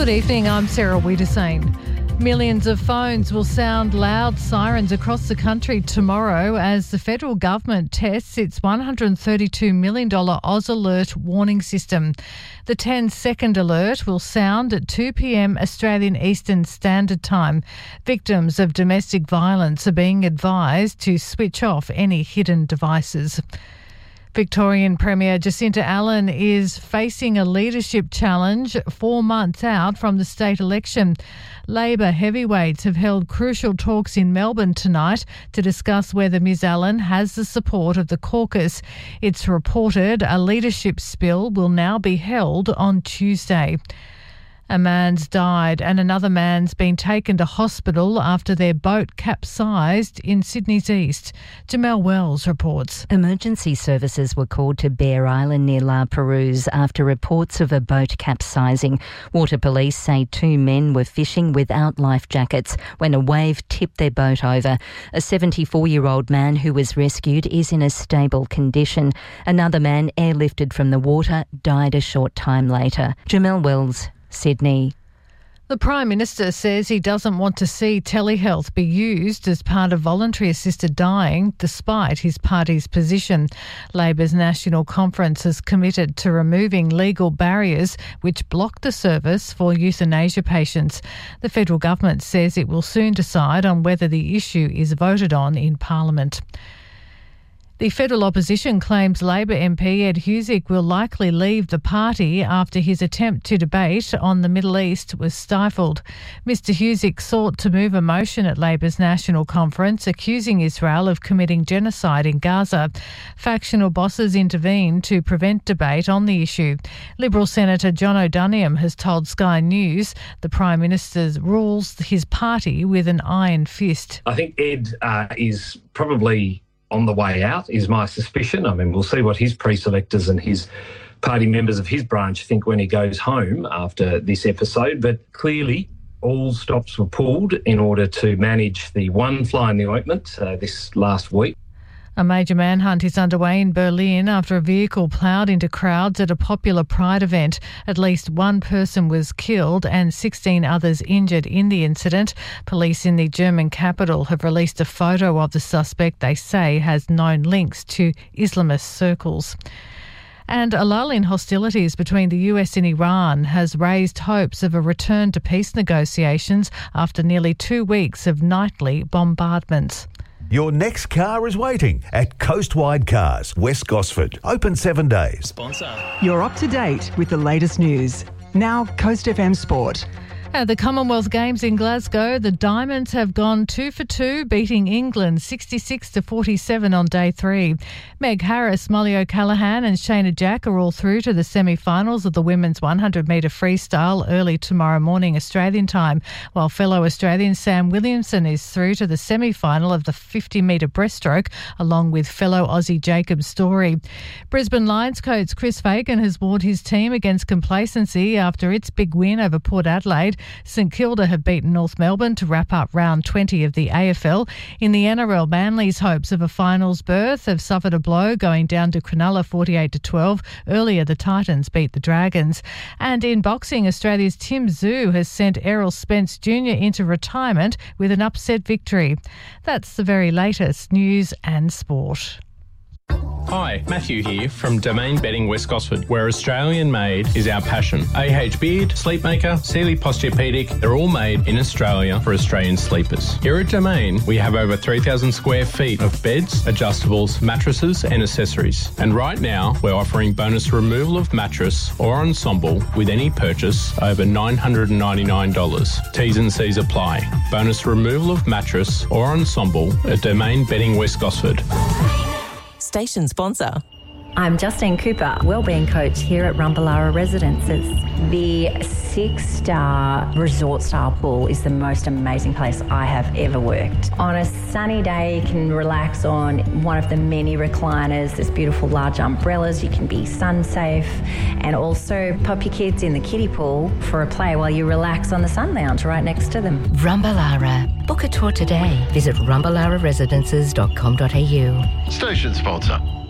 Good evening, I'm Sarah Wiedersane. Millions of phones will sound loud sirens across the country tomorrow as the federal government tests its $132 million Oz Alert warning system. The 10-second alert will sound at 2 p.m. Australian Eastern Standard Time. Victims of domestic violence are being advised to switch off any hidden devices. Victorian Premier Jacinta Allen is facing a leadership challenge 4 months out from the state election. Labor heavyweights have held crucial talks in Melbourne tonight to discuss whether Ms Allen has the support of the caucus. It's reported a leadership spill will now be held on Tuesday. A man's died and another man's been taken to hospital after their boat capsized in Sydney's east. Jamel Wells reports. Emergency services were called to Bear Island near La Perouse after reports of a boat capsizing. Water police say 2 men were fishing without life jackets when a wave tipped their boat over. A 74-year-old man who was rescued is in a stable condition. Another man airlifted from the water died a short time later. Jamel Wells, Sydney. The Prime Minister says he doesn't want to see telehealth be used as part of voluntary assisted dying, despite his party's position. Labor's National Conference is committed to removing legal barriers which block the service for euthanasia patients. The federal government says it will soon decide on whether the issue is voted on in Parliament. The federal opposition claims Labor MP Ed Husic will likely leave the party after his attempt to debate on the Middle East was stifled. Mr Husic sought to move a motion at Labor's National Conference accusing Israel of committing genocide in Gaza. Factional bosses intervened to prevent debate on the issue. Liberal Senator John O'Doniam has told Sky News the Prime Minister rules his party with an iron fist. I think Ed is probably on the way out, is my suspicion. I mean, we'll see what his pre-selectors and his party members of his branch think when he goes home after this episode. But clearly, all stops were pulled in order to manage the one fly in the ointment this last week. A major manhunt is underway in Berlin after a vehicle ploughed into crowds at a popular Pride event. At least one person was killed and 16 others injured in the incident. Police in the German capital have released a photo of the suspect they say has known links to Islamist circles. And a lull in hostilities between the US and Iran has raised hopes of a return to peace negotiations after nearly 2 weeks of nightly bombardments. Your next car is waiting at Coastwide Cars, West Gosford. Open 7 days. Sponsor. You're up to date with the latest news. Now, Coast FM Sport. At the Commonwealth Games in Glasgow, the Diamonds have gone 2 for 2, beating England 66-47 on day 3. Meg Harris, Molly O'Callaghan and Shayna Jack are all through to the semi-finals of the women's 100-metre freestyle early tomorrow morning Australian time, while fellow Australian Sam Williamson is through to the semi-final of the 50-metre breaststroke, along with fellow Aussie Jacob Story. Brisbane Lions coach Chris Fagan has warned his team against complacency after its big win over Port Adelaide. St Kilda have beaten North Melbourne to wrap up round 20 of the AFL. In the NRL, Manly's hopes of a finals berth have suffered a blow, going down to Cronulla 48-12. Earlier, the Titans beat the Dragons. And in boxing, Australia's Tim Tszyu has sent Errol Spence Jr. into retirement with an upset victory. That's the very latest news and sport. Hi, Matthew here from Domain Bedding West Gosford, where Australian made is our passion. AH Beard, Sleepmaker, Sealy Posturepedic, they're all made in Australia for Australian sleepers. Here at Domain, we have over 3,000 square feet of beds, adjustables, mattresses and accessories. And right now, we're offering bonus removal of mattress or ensemble with any purchase over $999. T's and C's apply. Bonus removal of mattress or ensemble at Domain Bedding West Gosford. Station sponsor. I'm Justine Cooper, wellbeing coach here at Rumballara Residences. The 6-star resort-style pool is the most amazing place I have ever worked. On a sunny day, you can relax on one of the many recliners. There's beautiful large umbrellas. You can be sun-safe and also pop your kids in the kiddie pool for a play while you relax on the sun lounge right next to them. Rumballara. Book a tour today. Visit rumballararesidences.com.au. Station sponsor.